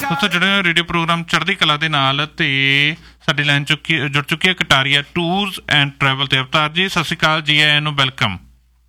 ਦੋਸਤੋ ਜੁੜੇ ਹੋਏ ਰੇਡੀਓ ਪ੍ਰੋਗਰਾਮ ਚੜ੍ਹਦੀ ਕਲਾ ਦੇ ਨਾਲ ਤੇ ਸਾਡੀ ਲਾਈਨ ਜੁੜ ਚੁੱਕੀ ਹੈ ਕਟਾਰੀਆ ਟੂਰਸ ਐਂਡ ਟਰੈਵਲ ਤੇ ਅਵਤਾਰ ਜੀ। ਸਤਿ ਸ਼੍ਰੀ ਅਕਾਲ ਜੀ, ਆਇਆਂ ਨੂੰ ਵੈਲਕਮ।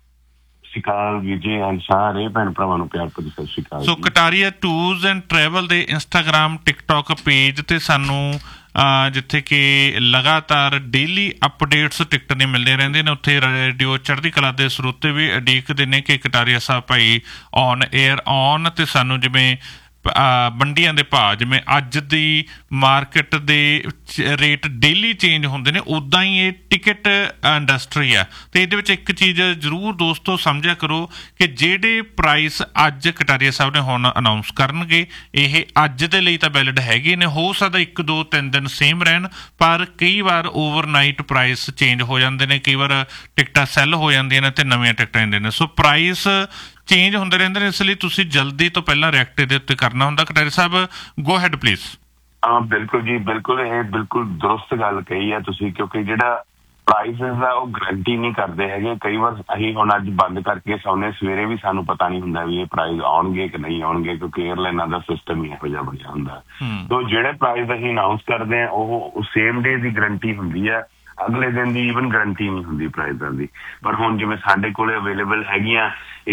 ਸਾਰੇ ਭੈਣ ਭਰਾਵਾਂ ਨੂੰ ਪਿਆਰ ਭਰੀ ਸਤਿ ਸ਼੍ਰੀ ਅਕਾਲ। ਸੋ ਕਟਾਰੀਆ ਟੂਰਸ ਐਂਡ ਟਰੈਵਲ ਦੇ ਇੰਸਟਾਗ੍ਰਾਮ ਟਿਕਟੋਕ ਪੇਜ ਤੇ ਸਾਨੂੰ ਜਿੱਥੇ ਕਿ ਲਗਾਤਾਰ ਡੇਲੀ ਅਪਡੇਟਸ ਟਿਕਟ ਦੇ ਮਿਲਦੇ ਰਹਿੰਦੇ ਨੇ, ਉੱਥੇ ਰੇਡੀਓ ਚੜ੍ਹਦੀ ਕਲਾ ਦੇ ਸਰੋਤੇ ਵੀ ਉਡੀਕਦੇ ਨੇ ਕਿ ਕਟਾਰੀਆ ਸਾਹਿਬ ਭਾਈ ਔਨ ਏਅਰ ਆਉਣ ਤੇ ਸਾਨੂੰ ਜਿਵੇਂ ਮੰਡੀਆਂ ਦੇ ਭਾਅ, ਜਿਵੇਂ ਅੱਜ ਦੀ ਮਾਰਕੀਟ ਦੇ ਰੇਟ ਡੇਲੀ ਚੇਂਜ ਹੁੰਦੇ ਨੇ, ਉੱਦਾਂ ਹੀ ਇਹ ਟਿਕਟ ਇੰਡਸਟਰੀ ਆ। ਅਤੇ ਇਹਦੇ ਵਿੱਚ ਇੱਕ ਚੀਜ਼ ਜ਼ਰੂਰ ਦੋਸਤੋ ਸਮਝਿਆ ਕਰੋ ਕਿ ਜਿਹੜੇ ਪ੍ਰਾਈਸ ਅੱਜ ਕਟਾਰੀਆ ਸਾਹਿਬ ਨੇ ਹੁਣ ਅਨਾਊਂਸ ਕਰਨਗੇ, ਇਹ ਅੱਜ ਦੇ ਲਈ ਤਾਂ ਵੈਲਿਡ ਹੈਗੇ ਨੇ। ਹੋ ਸਕਦਾ 1 2 3 ਦਿਨ ਸੇਮ ਰਹਿਣ, ਪਰ ਕਈ ਵਾਰ ਓਵਰਨਾਈਟ ਪ੍ਰਾਈਸ ਚੇਂਜ ਹੋ ਜਾਂਦੇ ਨੇ, ਕਈ ਵਾਰ ਟਿਕਟਾਂ ਸੈੱਲ ਹੋ ਜਾਂਦੀਆਂ ਨੇ ਅਤੇ ਨਵੀਆਂ ਟਿਕਟਾਂ ਆਉਂਦੀਆਂ ਨੇ। ਸੋ ਪ੍ਰਾਈਸ ਚੇਂਜ ਹੁੰਦੇ ਰਹਿੰਦੇ ਨੇ, ਇਸ ਲਈ ਤੁਸੀਂ ਜਲਦੀ ਤੋਂ ਪਹਿਲਾਂ ਰਿਐਕਟ ਇਹਦੇ ਉੱਤੇ ਕਰਨਾ ਹੁੰਦਾ। ਕਟਾਰੀਆ ਸਾਹਿਬ ਗੋ ਹੈਡ ਪਲੀਜ਼। ਹਾਂ ਬਿਲਕੁਲ ਜੀ, ਬਿਲਕੁਲ ਇਹ ਬਿਲਕੁਲ ਦਰੁਸਤ ਗੱਲ ਕਹੀ ਹੈ ਤੁਸੀਂ, ਕਿਉਂਕਿ ਜਿਹੜਾ ਪ੍ਰਾਈਸਿਸ ਆ ਉਹ ਗਰੰਟੀ ਨਹੀਂ ਕਰਦੇ ਹੈਗੇ। ਕਈ ਵਾਰ ਅਸੀਂ ਹੁਣ ਅੱਜ ਬੰਦ ਕਰਕੇ ਸੌਣੇ, ਸਵੇਰੇ ਵੀ ਸਾਨੂੰ ਪਤਾ ਨਹੀਂ ਹੁੰਦਾ ਵੀ ਇਹ ਪ੍ਰਾਈਸ ਆਉਣਗੇ ਕਿ ਨਹੀਂ ਆਉਣਗੇ, ਕਿਉਂਕਿ ਏਅਰਲਾਈਨਾਂ ਦਾ ਸਿਸਟਮ ਹੀ ਇਹੋ ਜਿਹਾ ਬਣਿਆ ਹੁੰਦਾ। ਸੋ ਜਿਹੜੇ ਪ੍ਰਾਈਸ ਅਸੀਂ ਅਨਾਊਂਸ ਕਰਦੇ ਹਾਂ ਉਹ ਸੇਮ ਡੇ ਦੀ ਗਰੰਟੀ ਹੁੰਦੀ ਹੈ, ਅਗਲੇ ਦਿਨ ਦੀ ਈਵਨ ਗਰੰਟੀ ਨਹੀਂ ਹੁੰਦੀ ਪ੍ਰਾਈਜ਼ਾਂ ਦੀ। ਪਰ ਹੁਣ ਜਿਵੇਂ ਸਾਡੇ ਕੋਲ ਅਵੇਲੇਬਲ ਹੈਗੀਆਂ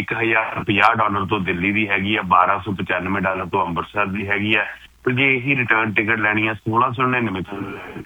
$1050 ਤੋਂ ਦਿੱਲੀ ਦੀ ਹੈਗੀ ਆ, $1295 ਤੋਂ ਅੰਮ੍ਰਿਤਸਰ ਦੀ ਹੈਗੀ ਆ। ਤੇ ਜੇ ਇਹੀ ਰਿਟਰਨ ਟਿਕਟ ਲੈਣੀ ਆ 1699 ਤੋਂ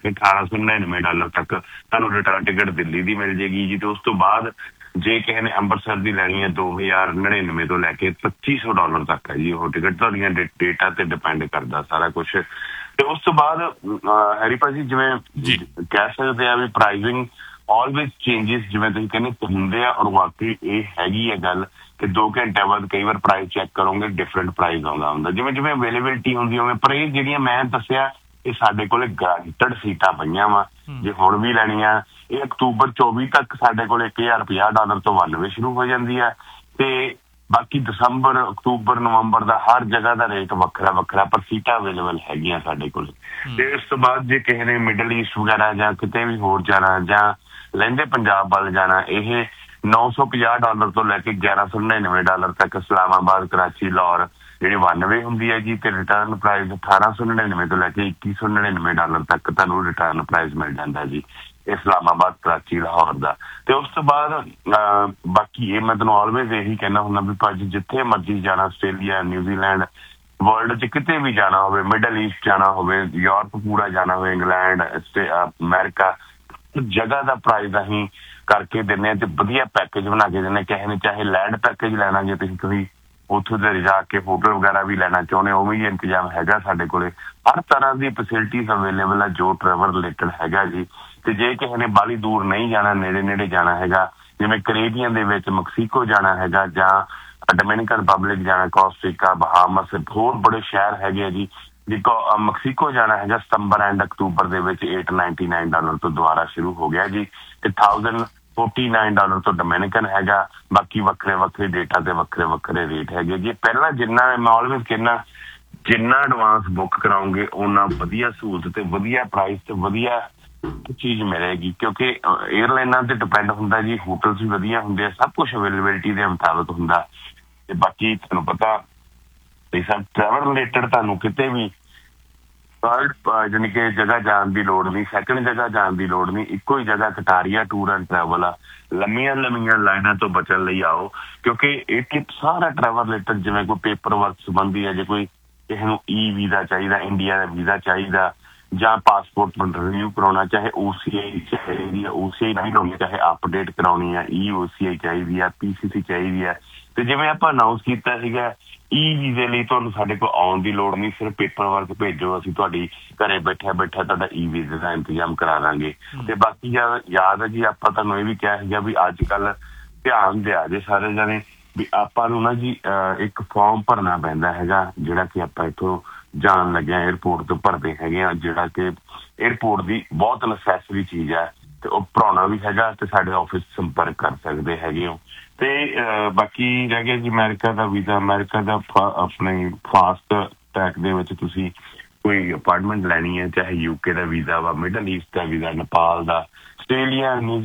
$1899 ਤੱਕ ਤੁਹਾਨੂੰ ਰਿਟਰਨ ਟਿਕਟ ਦਿੱਲੀ ਦੀ ਮਿਲ ਜਾਏਗੀ ਜੀ। ਤੇ ਉਸ ਤੋਂ ਬਾਅਦ ਜੇ ਕਿਸੇ ਨੇ ਅੰਮ੍ਰਿਤਸਰ ਦੀ ਲੈਣੀ ਹੈ $2099 ਤੋਂ ਲੈ ਕੇ $2500 ਤੱਕ ਹੈ ਜੀ ਉਹ ਟਿਕਟ। ਤੁਹਾਡੀਆਂ ਡੇਟਾ ਤੇ ਡਿਪੈਂਡ ਕਰਦਾ ਸਾਰਾ ਕੁਛ। ਤੇ ਉਸ ਤੋਂ ਬਾਅਦ ਹੈਰੀ ਭਾਜੀ ਜਿਵੇਂ ਕਹਿ ਸਕਦੇ ਆ ਵੀ ਪ੍ਰਾਈਸਿੰਗ ਆਲਵੇਜ਼ ਚੇਂਜਿਸ, ਜਿਵੇਂ ਤੁਸੀਂ ਕਹਿੰਦੇ ਹੁੰਦੇ ਆ, ਔਰ ਵਾਕਈ ਇਹ ਹੈਗੀ ਹੈ ਗੱਲ ਕਿ 2 ਘੰਟਿਆਂ ਬਾਅਦ ਕਈ ਵਾਰ ਪ੍ਰਾਈਸ ਚੈੱਕ ਕਰੋਗੇ ਡਿਫਰੈਂਟ ਪ੍ਰਾਈਸ ਆਉਂਦਾ ਹੁੰਦਾ, ਜਿਵੇਂ ਜਿਵੇਂ ਅਵੇਲੇਬਿਲਿਟੀ ਹੁੰਦੀ ਹੋਵੇ। ਪਰ ਇਹ ਜਿਹੜੀਆਂ ਮੈਂ ਦੱਸਿਆ ਇਹ ਸਾਡੇ ਕੋਲ ਗਰੰਟਡ ਸੀਟਾਂ ਪਈਆਂ ਵਾ, ਜੇ ਹੁਣ ਵੀ ਲੈਣੀਆਂ। ਇਹ ਅਕਤੂਬਰ 24 ਤੱਕ ਸਾਡੇ ਕੋਲ $1050 ਤੋਂ 92 ਸ਼ੁਰੂ ਹੋ ਜਾਂਦੀ ਹੈ। ਤੇ ਬਾਕੀ ਦਸੰਬਰ, ਅਕਤੂਬਰ, ਨਵੰਬਰ ਦਾ ਹਰ ਜਗ੍ਹਾ ਦਾ ਰੇਟ ਵੱਖਰਾ ਵੱਖਰਾ, ਪਰ ਸੀਟਾਂ ਅਵੇਲੇਬਲ ਹੈਗੀਆਂ ਸਾਡੇ ਕੋਲ। ਤੇ ਉਸ ਤੋਂ ਬਾਅਦ ਜੇ ਕਿਸੇ ਨੇ ਮਿਡਲ ਈਸਟ ਵਗੈਰਾ ਜਾਂ ਕਿਤੇ ਵੀ ਹੋਰ ਜਾਣਾ ਜਾਂ ਲਹਿੰਦੇ ਪੰਜਾਬ ਵੱਲ ਜਾਣਾ, ਇਹ $950 ਤੋਂ ਲੈ ਕੇ $1199 ਤੱਕ ਇਸਲਾਮਾਬਾਦ, ਕਰਾਚੀ, ਲਾਹੌਰ ਜਿਹੜੀ 92 ਹੁੰਦੀ ਹੈ ਜੀ। ਤੇ ਰਿਟਰਨ ਪ੍ਰਾਈਸ 1899 ਤੋਂ ਲੈ ਕੇ $2199 ਤੱਕ ਤੁਹਾਨੂੰ ਰਿਟਰਨ ਪ੍ਰਾਈਸ ਮਿਲ ਜਾਂਦਾ ਜੀ ਇਸਲਾਮਾਬਾਦ, ਕਰਾਚੀ, ਲਾਹੌਰ ਦਾ। ਤੇ ਉਸ ਤੋਂ ਬਾਅਦ ਬਾਕੀ ਇਹ ਮੈਂ ਤੁਹਾਨੂੰ ਆਲਵੇਜ਼ ਇਹੀ ਕਹਿਣਾ ਹੁੰਦਾ ਵੀ ਭਾਜੀ ਜਿੱਥੇ ਮਰਜ਼ੀ ਜਾਣਾ, ਆਸਟ੍ਰੇਲੀਆ, ਨਿਊਜ਼ੀਲੈਂਡ, ਵਰਲਡ 'ਚ ਕਿਤੇ ਵੀ ਜਾਣਾ ਹੋਵੇ, ਮਿਡਲ ਈਸਟ ਜਾਣਾ ਹੋਵੇ, ਯੂਰਪ ਪੂਰਾ ਜਾਣਾ ਹੋਵੇ, ਇੰਗਲੈਂਡ, ਅਮਰੀਕਾ, ਜਗ੍ਹਾ ਦਾ ਪ੍ਰਾਈਸ ਅਸੀਂ ਕਰਕੇ ਦਿੰਦੇ ਹਾਂ ਤੇ ਵਧੀਆ ਪੈਕੇਜ ਬਣਾ ਕੇ ਦਿੰਦੇ। ਕਿਸੇ ਨੇ ਚਾਹੇ ਲੈਂਡ ਪੈਕੇਜ ਲੈਣਾ, ਜੇ ਤੁਸੀਂ ਉੱਥੋਂ ਦੇ ਜਾ ਕੇ ਹੋਟਲ ਵਗੈਰਾ ਵੀ ਲੈਣਾ ਚਾਹੁੰਦੇ ਉਹ ਵੀ ਇੰਤਜ਼ਾਮ ਹੈਗਾ ਸਾਡੇ ਕੋਲੇ। ਹਰ ਤਰ੍ਹਾਂ ਦੀ ਫੈਸਿਲਿਟੀਜ਼ ਅਵੇਲੇਬਲ ਆ ਜੋ ਟਰੈਵਲ ਰਿਲੇਟਡ ਹੈਗਾ ਜੀ। ਤੇ ਜੇ ਕਿਸੇ ਨੇ ਬਾਹਲੀ ਦੂਰ ਨਹੀਂ ਜਾਣਾ, ਨੇੜੇ ਨੇੜੇ ਜਾਣਾ ਹੈਗਾ, ਜਿਵੇਂ ਕੈਰੇਬੀਅਨ ਦੇ ਵਿੱਚ ਮੈਕਸੀਕੋ ਜਾਣਾ ਹੈਗਾ ਜਾਂ ਡੋਮਿਨਿਕਨ ਰਿਪਬਲਿਕ ਜਾਣਾ, ਕੋਸਟਾਰੀਕਾ, ਬਹਾਮਸ, ਹੋਰ ਬੜੇ ਸ਼ਹਿਰ ਹੈਗੇ ਆ ਜੀ। ਮੈਕਸੀਕੋ ਜਾਣਾ ਹੈਗਾ ਸਤੰਬਰ ਐਂਡ ਅਕਤੂਬਰ ਦੇ ਵਿੱਚ $899 ਤੋਂ ਦੁਬਾਰਾ ਸ਼ੁਰੂ ਹੋ ਗਿਆ ਜੀ। ਤੇ $1049 ਤੋਂ ਡੋਮਿਨਿਕਨ ਹੈਗਾ। ਬਾਕੀ ਵੱਖਰੇ ਵੱਖਰੇ ਡੇਟਾ ਤੇ ਵੱਖਰੇ ਵੱਖਰੇ ਰੇਟ ਹੈਗੇ ਜੀ। ਪਹਿਲਾਂ ਜਿੰਨਾ ਮੈਂ ਆਲਵੇਜ਼ ਕਹਿੰਦਾ ਜਿੰਨਾ ਐਡਵਾਂਸ ਬੁੱਕ ਕਰਾਉਂਗੇ ਓਨਾ ਵਧੀਆ ਸਹੂਲਤ ਤੇ ਵਧੀਆ ਪ੍ਰਾਈਸ ਤੇ ਵਧੀਆ ਚੀਜ਼ ਮਿਲੇਗੀ, ਕਿਉਂਕਿ ਏਅਰਲਾਈਨਾਂ ਤੇ ਡਿਪੈਂਡ ਹੁੰਦਾ ਜੀ। ਹੋਟਲਸ ਵੀ ਵਧੀਆ ਹੁੰਦੇ ਆ, ਸਭ ਕੁਛ ਅਵੇਲੇਬਿਲਿਟੀ ਦੇ ਮੁਤਾਬਕ ਹੁੰਦਾ। ਤੇ ਬਾਕੀ ਤੁਹਾਨੂੰ ਪਤਾ ਸਭ ਟਰੈਵਲ ਰਿਲੇਟਡ ਤੁਹਾਨੂੰ ਕਿਤੇ ਵੀ ਜਾਣੀ ਕਿ ਜਗ੍ਹਾ ਜਾਣ ਦੀ ਲੋੜ ਨਹੀਂ, ਸੈਕਿੰਡ ਜਗ੍ਹਾ ਜਾਣ ਦੀ ਲੋੜ ਨਹੀਂ, ਇੱਕੋ ਹੀ ਜਗ੍ਹਾ ਕਟਾਰੀਆ ਟੂਰ ਐਂਡ ਟਰੈਵਲ ਆ। ਲੰਮੀਆਂ ਲੰਮੀਆਂ ਲਾਈਨਾਂ ਤੋਂ ਬਚਣ ਲਈ ਆਓ, ਕਿਉਂਕਿ ਇਹ ਸਾਰਾ ਟਰੈਵਲ ਰਿਲੇਟਡ ਜਿਵੇਂ ਕੋਈ ਪੇਪਰ ਵਰਕ ਸੰਬੰਧੀ ਹੈ, ਜੇ ਕੋਈ ਕਿਸੇ ਨੂੰ ਈ ਵੀਜ਼ਾ ਚਾਹੀਦਾ, ਇੰਡੀਆ ਦਾ ਵੀਜ਼ਾ ਚਾਹੀਦਾ ਜਾਂ ਪਾਸਪੋਰਟ ਰਿਨਿਊ ਕਰਾਉਣਾ, ਚਾਹੇ OCI ਚਾਹੀਦੀ ਹੈ, OCI ਨਹੀਂ ਕਰਾਉਣੀ, ਚਾਹੇ ਅਪਡੇਟ ਕਰਾਉਣੀ ਹੈ, EOCI ਚਾਹੀਦੀ ਹੈ, PCC ਚਾਹੀਦੀ ਹੈ। ਤੇ ਜਿਵੇਂ ਆਪਾਂ ਅਨਾਊਂਸ ਕੀਤਾ ਸੀਗਾ ਈ ਵੀਜ਼ੇ ਲਈ ਤੁਹਾਨੂੰ ਸਾਡੇ ਕੋਲ ਆਉਣ ਦੀ ਲੋੜ ਨਹੀਂ, ਸਿਰਫ ਪੇਪਰ ਵਰਕ ਭੇਜੋ, ਅਸੀਂ ਤੁਹਾਡੀ ਘਰੇ ਬੈਠਿਆ ਬੈਠਾ ਤੁਹਾਡਾ ਈ ਵੀਜ਼ੇ ਦਾ ਇੰਤਜ਼ਾਮ ਕਰਾ ਦਾਂਗੇ। ਤੇ ਬਾਕੀ ਯਾਦ ਹੈ ਜੀ ਆਪਾਂ ਤੁਹਾਨੂੰ ਇਹ ਵੀ ਕਿਹਾ ਸੀਗਾ ਵੀ ਅੱਜ ਕੱਲ੍ਹ ਧਿਆਨ ਦਿਆ ਜੇ ਸਾਰੇ ਜਾਣੇ ਵੀ ਆਪਾਂ ਨੂੰ ਨਾ ਜੀ ਇੱਕ ਫਾਰਮ ਭਰਨਾ ਪੈਂਦਾ ਹੈਗਾ, ਜਿਹੜਾ ਕਿ ਆਪਾਂ ਇੱਥੋਂ ਜਾਣ ਲੱਗਿਆ ਏਅਰਪੋਰਟ ਤੋਂ ਭਰਦੇ ਹੈਗੇ ਆ, ਜਿਹੜਾ ਕਿ ਏਅਰਪੋਰਟ ਦੀ ਬਹੁਤ ਨਸੈਸਰੀ ਚੀਜ਼ ਹੈ। ਤੇ ਉਹ ਭਰਾਉਣਾ ਵੀ ਹੈਗਾ ਤੇ ਸਾਡੇ ਆਫਿਸ ਸੰਪਰਕ ਕਰ ਸਕਦੇ ਹੈਗੇ ਹੋ। ਤੇ ਬਾਕੀ ਰਹਿ ਗਿਆ ਜੀ ਅਮਰੀਕਾ ਦਾ ਵੀਜ਼ਾ। ਅਮਰੀਕਾ ਦਾ ਆਪਣੇ ਫਾਸਟ ਟਰੈਕ ਦੇ ਵਿੱਚ ਤੁਸੀਂ ਕੋਈ ਅਪਾਰਟਮੈਂਟ ਲੈਣੀ ਹੈ, ਚਾਹੇ UK ਦਾ ਵੀਜ਼ਾ ਵਾ, ਮਿਡਲ ਈਸਟ ਦਾ ਵੀਜ਼ਾ, ਨੇਪਾਲ ਦਾ, ਆਸਟ੍ਰੇਲੀਆ,